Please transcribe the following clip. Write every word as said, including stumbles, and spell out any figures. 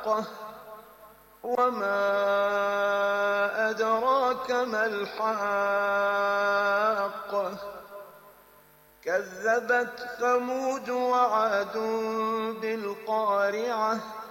الحاقة وما أدراك ما الحاقة كذبت ثمود وعاد بالقارعة